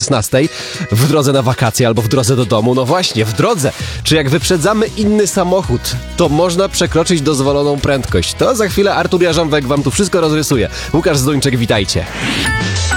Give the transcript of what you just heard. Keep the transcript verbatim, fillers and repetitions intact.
szesnastej w drodze na wakacje albo w drodze do domu. No właśnie, w drodze. Czy jak wyprzedzamy inny samochód, to można przekroczyć dozwoloną prędkość? To za chwilę Artur Jarząbek wam tu wszystko rozrysuje. Łukasz Zduńczyk, witajcie.